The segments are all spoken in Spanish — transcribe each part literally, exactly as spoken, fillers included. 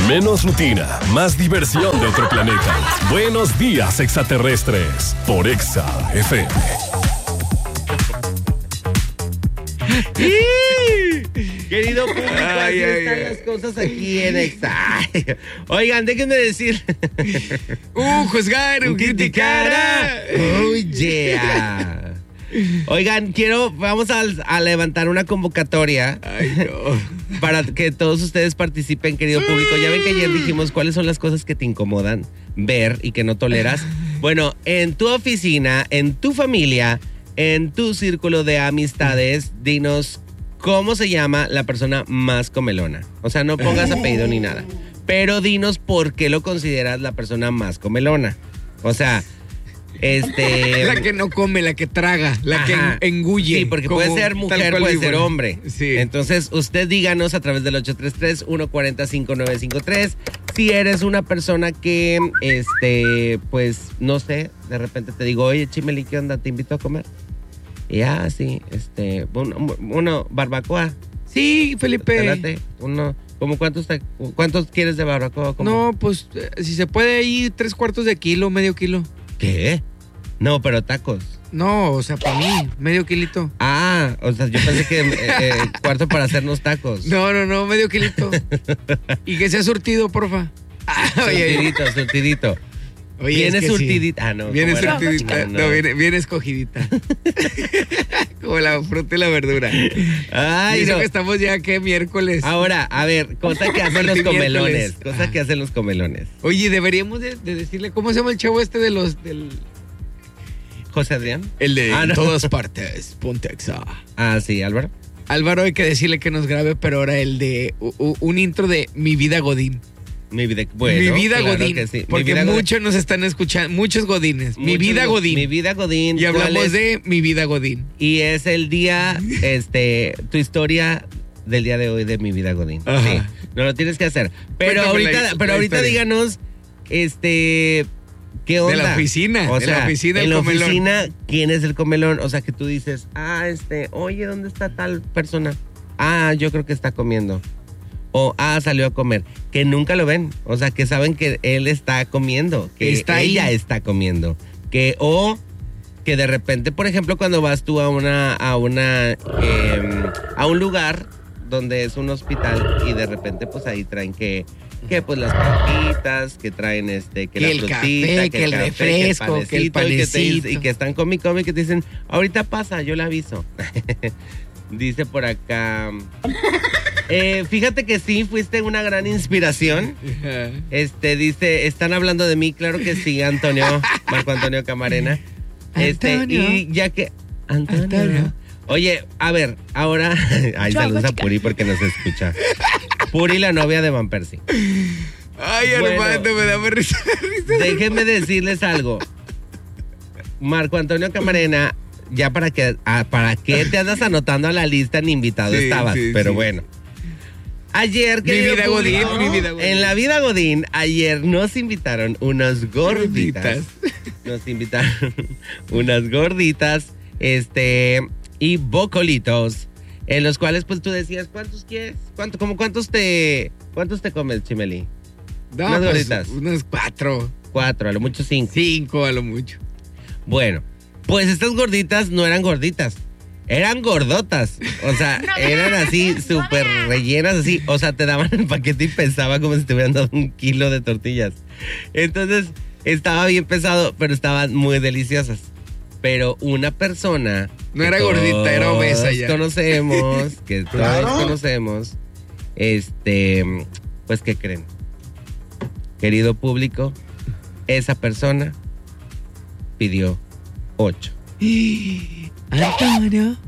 Menos rutina, más diversión de otro planeta. Buenos días, extraterrestres, por Exa F M. Querido público, así ay, están ay, las cosas aquí en Exa. Oigan, déjenme decir. Uh, juzgar, un criticar. Oh, yeah. Oigan, quiero, vamos a, a levantar una convocatoria. Ay, no. Para que todos ustedes participen, querido público. Ya ven que ayer dijimos cuáles son las cosas que te incomodan ver y que no toleras. Bueno, en tu oficina, en tu familia, en tu círculo de amistades, dinos cómo se llama la persona más comelona. O sea, no pongas apellido ni nada. Pero dinos por qué lo consideras la persona más comelona. O sea, este... La que no come, la que traga, la Ajá. que engulle. Sí, porque puede ser mujer, puede ser hombre. Sí. Entonces, usted díganos a través del ocho tres tres, uno cuatro cero, cinco nueve cinco tres si eres una persona que, este, pues, no sé, de repente te digo, oye, Chimeli, ¿qué onda? ¿Te invito a comer? Y ya, sí, este, uno, uno barbacoa. Sí, Felipe. Espérate, uno, ¿cómo cuántos, te, cuántos quieres de barbacoa? ¿Cómo? No, pues, eh, si se puede ir tres cuartos de kilo, medio kilo. ¿Qué? No, pero tacos. No, o sea, para mí, medio kilito. Ah, o sea, yo pensé que eh, eh, cuarto para hacernos tacos. No, no, no, medio kilito. Y que sea surtido, porfa. Ah, surtidito, surtidito. Oye, viene es que surtidita. Sí. Ah, no. Viene surtidita. No, no. no, viene, viene escogidita. Como la fruta y la verdura. Ay, y eso no. que estamos ya, ¿qué? Miércoles. Ahora, a ver, cosa que hacen los comelones. Cosa ah. que hacen los comelones. Oye, deberíamos de, de decirle, ¿cómo se llama el chavo este de los, del... José Adrián? El de ah, no. todas partes, ponte Exa. Ah, sí, Álvaro. Álvaro hay que decirle que nos grabe, pero ahora el de uh, un intro de Mi Vida Godín. Mi vida, bueno, mi vida claro Godín, que sí. Porque vida muchos nos están escuchando, muchos Godines. Muchos, mi vida Godín. Mi vida Godín. Y hablamos de Mi Vida Godín. Y es el día, este, tu historia del día de hoy de Mi Vida Godín. Ajá. Sí, no lo tienes que hacer. Pero Cuéntame ahorita, la, pero la ahorita historia. Díganos, este, ¿qué onda? De la oficina, o de sea, la oficina, en la comelón. oficina, ¿quién es el comelón? O sea, que tú dices, ah, este, oye, ¿dónde está tal persona? Ah, yo creo que está comiendo. O, ah, salió a comer. Que nunca lo ven. O sea, que saben que él está comiendo. Que está ella ahí. está comiendo. Que, o, que de repente, por ejemplo, cuando vas tú a una, a una, eh, a un lugar donde es un hospital y de repente, pues ahí traen que, que pues las papitas, que traen este, que, que la el frutita, café, que, que el café, refresco, que el panecito. Y, y que están come y come y que te dicen, ahorita pasa, yo le aviso. Dice por acá... Eh, fíjate que sí, fuiste una gran inspiración. Este, dice, están hablando de mí, claro que sí, Antonio, Marco Antonio Camarena. Este, Antonio. y ya que... Antonio. Antonio. Oye, a ver, ahora... Ay, saludos a Puri porque nos escucha. Puri, la novia de Van Persie. Ay, bueno, Armando, me da risa. Déjenme decirles algo. Marco Antonio Camarena, ya para que... Ah, ¿para qué te andas anotando a la lista ni invitado sí, estabas? Sí, pero sí. Bueno. Ayer, mi vida público, Godín, mi vida Godín. En la vida Godín, ayer nos invitaron unas gorditas. Nos invitaron unas gorditas, este, y bocolitos, en los cuales, pues, tú decías, ¿cuántos quieres? ¿Cuánto, como cuántos te, cuántos te comes, Chimeli? No, unas pues, gorditas. Unas cuatro. Cuatro, a lo mucho cinco. Cinco, a lo mucho. Bueno, pues estas gorditas no eran gorditas. Eran gordotas, o sea, no, eran así súper rellenas, así, o sea, te daban el paquete y pesaba como si te hubieran dado un kilo de tortillas. Entonces, estaba bien pesado, pero estaban muy deliciosas. Pero una persona... No era gordita, era obesa ya. conocemos, que ¿Claro? todos conocemos, este, pues, ¿qué creen? Querido público, esa persona pidió ocho. Antonio.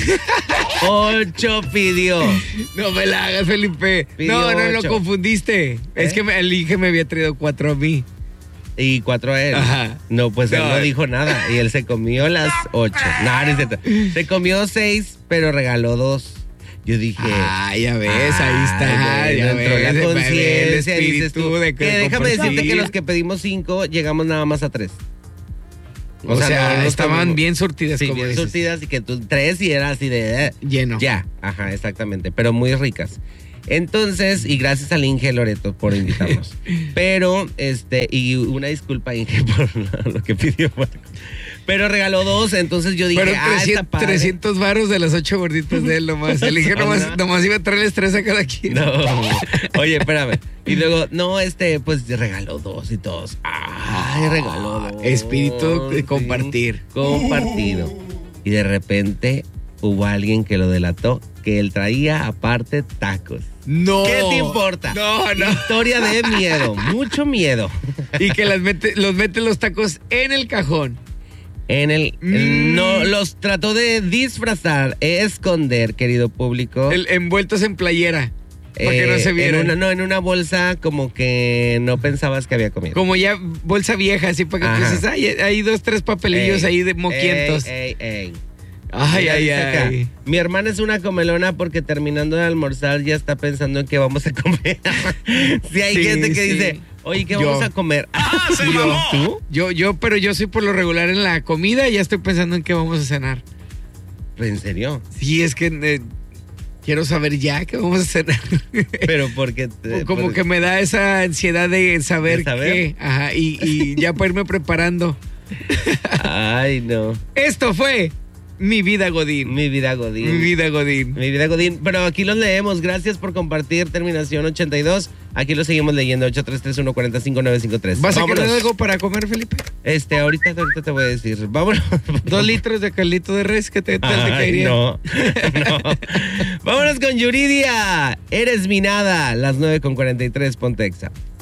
Ocho pidió. No me la hagas, Felipe. Pidió no, no, no, confundiste. ¿Eh? Es que me, el Inge me había traído cuatro a mí. Y cuatro a él. Ajá. No, pues no. él no dijo nada. Y él se comió las ocho. No, no es cierto. Se comió seis, pero regaló dos. Yo dije. Ah, ya ves, ahí está. Ay, ya entró ves, la conciencia. Dices tú, de que, que déjame decirte que los que pedimos cinco, llegamos nada más a tres. O, o sea, sea no, no estaban comimos, bien surtidas, sí, como bien dices. surtidas y que tú tres y era así de... Eh, lleno. Ya, ajá, exactamente, pero muy ricas. Entonces, y gracias al Inge Loreto por invitarnos. Pero, este, y una disculpa, Inge, por lo que pidió Marco. Pero regaló dos, entonces yo dije, Pero ah, trescientos, está padre. trescientos varos de las ocho gorditas de él nomás. El Inge nomás, No. nomás iba a traerles tres a cada quien. No, oye, espérame. Y luego, no, este, pues regaló dos y todos. Ay, regaló dos. Espíritu de Sí, compartir. Compartido. Y de repente hubo alguien que lo delató, que él traía aparte tacos. No. ¿Qué te importa? No, no. Historia de miedo, mucho miedo. Y que las mete, los mete los tacos en el cajón. En el, Mm. el- no los trató de disfrazar, esconder, querido público. El, envueltos en playera. Para que no Eh, se vieran. En una, no, en una bolsa como que no pensabas que había comido. Como ya bolsa vieja, así para que Ajá. tú dices, ay, hay dos, tres papelillos Ey, ahí de moquientos. Ey, ey, ey. Ay, Mira, ay, dice acá, ay. mi hermana es una comelona porque terminando de almorzar ya está pensando en qué vamos a comer. Sí, hay Sí, gente que sí. dice, oye, ¿qué Yo. vamos a comer? Ah, se yo. mamó. ¿Tú? Yo, yo, pero yo soy por lo regular en la comida y ya estoy pensando en qué vamos a cenar. ¿En serio? Sí, es que eh, quiero saber ya qué vamos a cenar. Pero porque... te- Como por- que me da esa ansiedad de saber, ¿De saber? qué. Ajá, y, y ya para irme preparando. Ay, no. Esto fue Mi Vida Godín. Mi vida Godín. Mi Vida Godín. Mi vida Godín. Pero aquí los leemos. Gracias por compartir. Terminación ochenta y dos. Aquí lo seguimos leyendo. ocho tres tres uno cuatro cinco nueve cinco tres. ¿Vas a Vámonos. querer algo para comer, Felipe? Este, ahorita, ahorita te voy a decir. Vámonos. Dos litros de caldito de res, ¿qué te, tal te Ay, caería? no, no. Vámonos con Yuridia. Eres mi nada. Las nueve con cuarenta y tres. Ponte Exa.